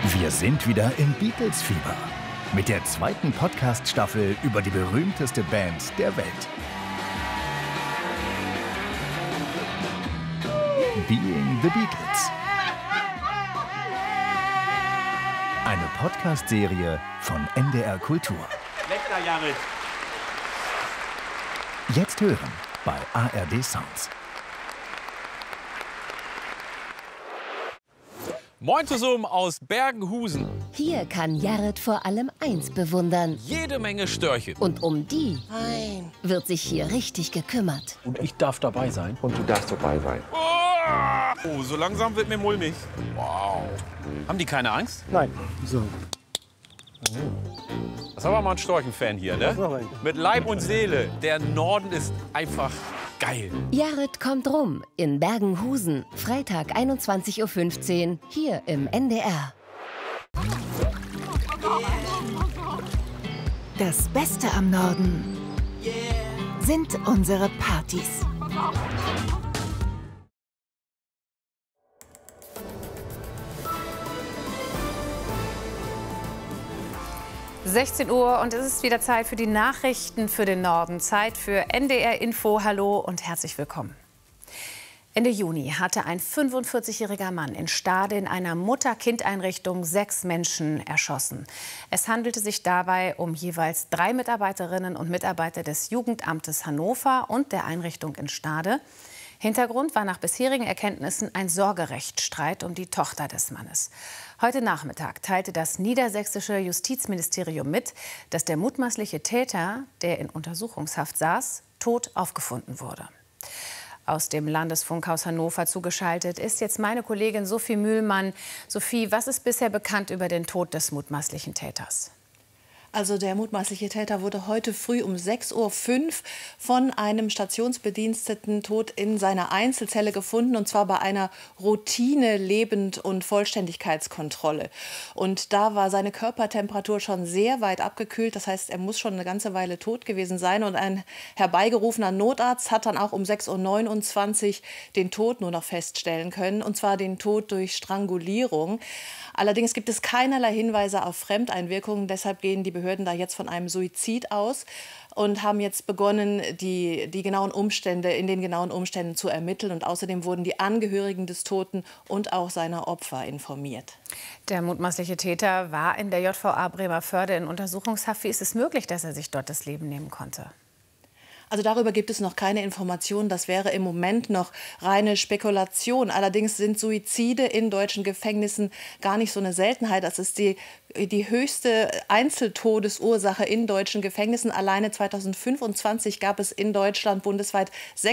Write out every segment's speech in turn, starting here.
Wir sind wieder im Beatles-Fieber mit der zweiten Podcast-Staffel über die berühmteste Band der Welt. Being the Beatles. Eine Podcast-Serie von NDR Kultur. Lecker, Jared. Jetzt hören bei ARD Sounds. Moin zusammen aus Bergenhusen. Hier kann Jared vor allem eins bewundern. Jede Menge Störche. Und um die wird sich hier richtig gekümmert. Und ich darf dabei sein. Und du darfst dabei sein. Oh, so langsam wird mir mulmig. Wow. Haben die keine Angst? Nein. So. Das ist aber mal ein Storchen-Fan hier, ne? Mit Leib und Seele. Der Norden ist einfach geil. Jared kommt rum in Bergenhusen. Freitag 21:15 Uhr hier im NDR. Das Beste am Norden sind unsere Partys. Uhr und es ist wieder Zeit für die Nachrichten für den Norden. Zeit für NDR Info. Hallo und herzlich willkommen. Ende Juni hatte ein 45-jähriger Mann in Stade in einer Mutter-Kind-Einrichtung 6 Menschen erschossen. Es handelte sich dabei um jeweils 3 Mitarbeiterinnen und Mitarbeiter des Jugendamtes Hannover und der Einrichtung in Stade. Hintergrund war nach bisherigen Erkenntnissen ein Sorgerechtsstreit um die Tochter des Mannes. Heute Nachmittag teilte das niedersächsische Justizministerium mit, dass der mutmaßliche Täter, der in Untersuchungshaft saß, tot aufgefunden wurde. Aus dem Landesfunkhaus Hannover zugeschaltet ist jetzt meine Kollegin Sophie Mühlmann. Sophie, was ist bisher bekannt über den Tod des mutmaßlichen Täters? Also der mutmaßliche Täter wurde heute früh um 6:05 Uhr von einem Stationsbediensteten tot in seiner Einzelzelle gefunden, und zwar bei einer Routine-Lebend- und Vollständigkeitskontrolle. Und da war seine Körpertemperatur schon sehr weit abgekühlt, das heißt, er muss schon eine ganze Weile tot gewesen sein. Und ein herbeigerufener Notarzt hat dann auch um 6:29 Uhr den Tod nur noch feststellen können, und zwar den Tod durch Strangulierung. Allerdings gibt es keinerlei Hinweise auf Fremdeinwirkungen, deshalb gehen die Behörden da jetzt von einem Suizid aus und haben jetzt begonnen, in den genauen Umständen zu ermitteln. Und außerdem wurden die Angehörigen des Toten und auch seiner Opfer informiert. Der mutmaßliche Täter war in der JVA Bremervörde in Untersuchungshaft. Wie ist es möglich, dass er sich dort das Leben nehmen konnte? Also darüber gibt es noch keine Informationen. Das wäre im Moment noch reine Spekulation. Allerdings sind Suizide in deutschen Gefängnissen gar nicht so eine Seltenheit. Das ist die höchste Einzeltodesursache in deutschen Gefängnissen. Alleine 2025 gab es in Deutschland bundesweit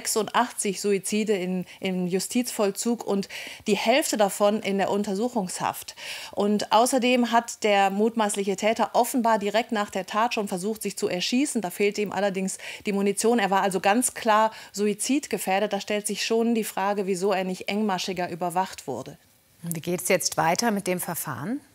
86 Suizide im Justizvollzug und die Hälfte davon in der Untersuchungshaft. Und außerdem hat der mutmaßliche Täter offenbar direkt nach der Tat schon versucht, sich zu erschießen. Da fehlte ihm allerdings die Munition. Er war also ganz klar suizidgefährdet. Da stellt sich schon die Frage, wieso er nicht engmaschiger überwacht wurde. Wie geht es jetzt weiter mit dem Verfahren?